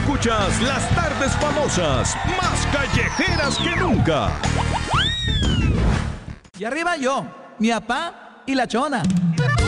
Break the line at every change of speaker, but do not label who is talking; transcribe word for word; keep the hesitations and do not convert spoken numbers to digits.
Escuchas las tardes famosas, más callejeras que nunca.
Y arriba yo, mi papá y la chona.